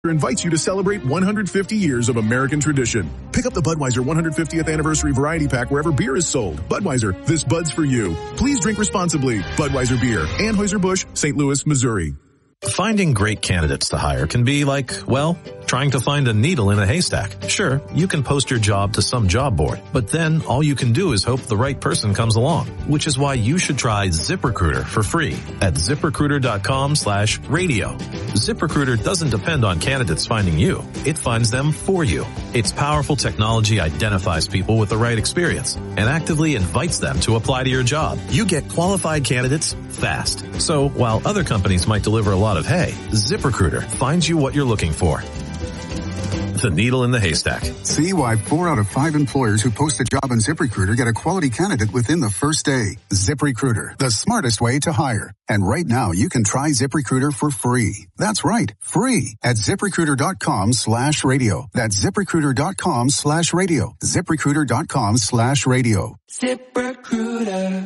invites you to celebrate 150 years of American tradition. Pick up the Budweiser 150th Anniversary Variety Pack wherever beer is sold. Budweiser, this Bud's for you. Please drink responsibly. Budweiser Beer, Anheuser-Busch, St. Louis, Missouri. Finding great candidates to hire can be like, well, trying to find a needle in a haystack. Sure, you can post your job to some job board, but then all you can do is hope the right person comes along, which is why you should try ZipRecruiter for free at ZipRecruiter.com/radio. ZipRecruiter doesn't depend on candidates finding you. It finds them for you. Its powerful technology identifies people with the right experience and actively invites them to apply to your job. You get qualified candidates fast. So while other companies might deliver a lot of hay, ZipRecruiter finds you what you're looking for. The needle in the haystack. See why 4 out of 5 employers who post a job on ZipRecruiter get a quality candidate within the first day. ZipRecruiter, the smartest way to hire. And right now, you can try ZipRecruiter for free. That's right, free at ZipRecruiter.com/radio. That's ZipRecruiter.com/radio. ZipRecruiter.com/radio. ZipRecruiter.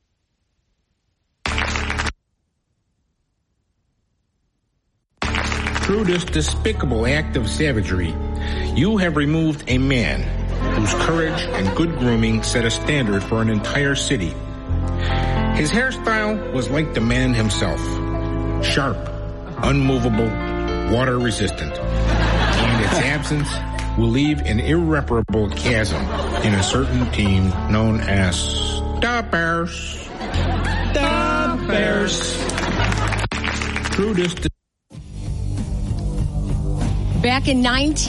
Through this despicable act of savagery, you have removed a man whose courage and good grooming set a standard for an entire city. His hairstyle was like the man himself. Sharp, unmovable, water resistant. And its absence will leave an irreparable chasm in a certain team known as the Bears. The Bears. Through this Back in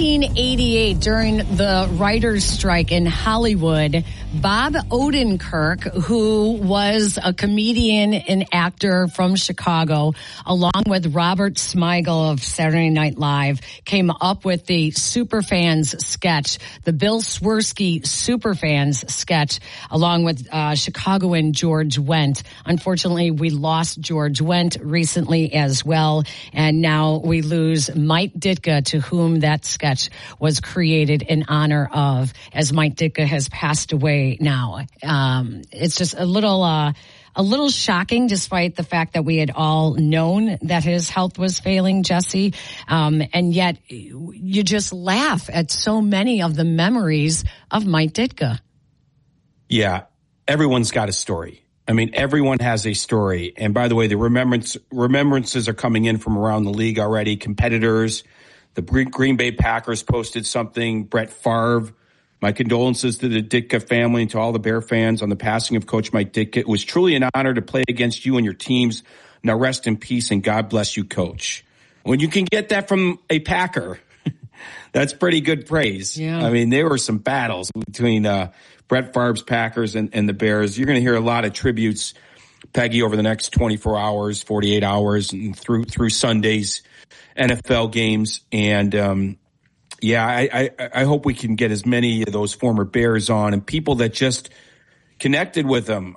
1988, during the writers' strike in Hollywood, Bob Odenkirk, who was a comedian and actor from Chicago, along with Robert Smigel of Saturday Night Live, came up with the Superfans sketch, the Bill Swirsky Superfans sketch, along with Chicagoan George Wendt. Unfortunately, we lost George Wendt recently as well, and now we lose Mike Ditka, to whom that sketch was created in honor of, as Mike Ditka has passed away now. It's just a little shocking, despite the fact that we had all known that his health was failing, Jesse. And yet you just laugh at so many of the memories of Mike Ditka. Yeah, everyone's got a story. I mean, everyone has a story. And by the way, the remembrances are coming in from around the league already. Competitors, the Green Bay Packers posted something. Brett Favre. My condolences to the Ditka family and to all the Bear fans on the passing of Coach Mike Ditka. It was truly an honor to play against you and your teams. Now rest in peace and God bless you, Coach. When you can get that from a Packer, that's pretty good praise. Yeah. I mean, there were some battles between Brett Favre's Packers and the Bears. You're going to hear a lot of tributes, Peggy, over the next 24 hours, 48 hours, and through Sunday's NFL games. And yeah, I hope we can get as many of those former Bears on and people that just connected with them.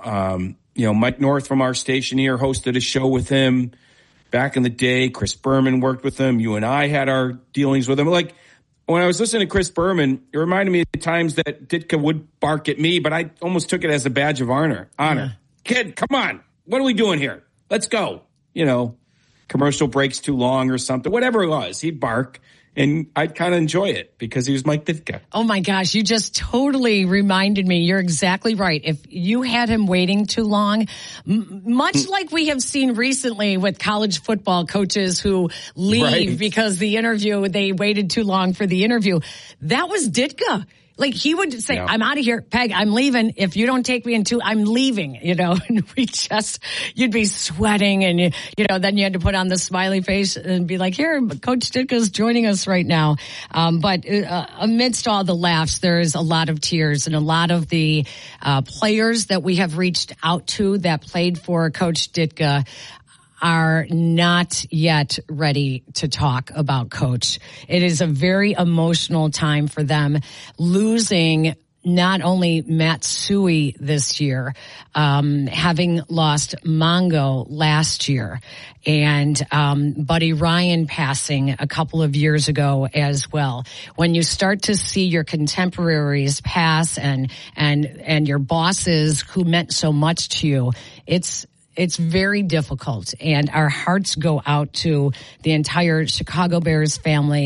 Mike North from our station here hosted a show with him back in the day. Chris Berman worked with him. You and I had our dealings with him. Like, when I was listening to Chris Berman, it reminded me of the times that Ditka would bark at me, but I almost took it as a badge of honor. Yeah. Kid, come on. What are we doing here? Let's go. Commercial breaks too long or something. Whatever it was, he'd bark. And I'd kind of enjoy it because he was Mike Ditka. Oh, my gosh. You just totally reminded me. You're exactly right. If you had him waiting too long, much like we have seen recently with college football coaches who leave because they waited too long for the interview, that was Ditka. Like, he would say, yeah. I'm out of here. Peg, I'm leaving. If you don't take me in 2, I'm leaving, and you'd be sweating and, then you had to put on the smiley face and be like, here, Coach Ditka's joining us right now. But amidst all the laughs, there's a lot of tears, and a lot of the players that we have reached out to that played for Coach Ditka are not yet ready to talk about Coach. It is a very emotional time for them, losing not only Matsui this year, having lost Mongo last year, and Buddy Ryan passing a couple of years ago as well. When you start to see your contemporaries pass and your bosses who meant so much to you, it's very difficult, and our hearts go out to the entire Chicago Bears family.